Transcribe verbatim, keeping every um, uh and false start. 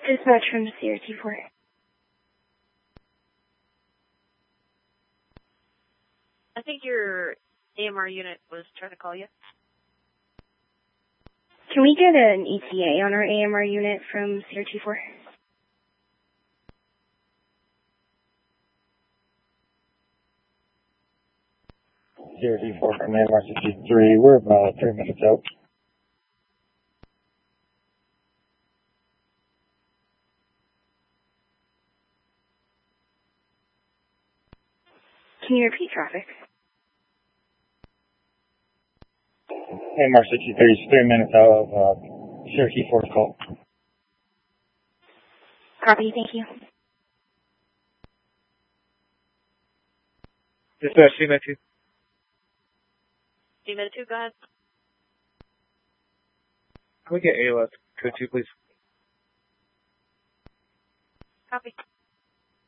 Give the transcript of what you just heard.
Dispatch from C R T four. I think your A M R unit was trying to call you. Can we get an E T A on our A M R unit from C R T four? C R T four from A M R sixty-three. We're about three minutes out. Can you repeat traffic? A M R sixty-three is three minutes out of uh, C R T four's call. Copy, thank you. Dispatch, C M A two. C M A two, go ahead. Can we get A L S code two, please? Copy.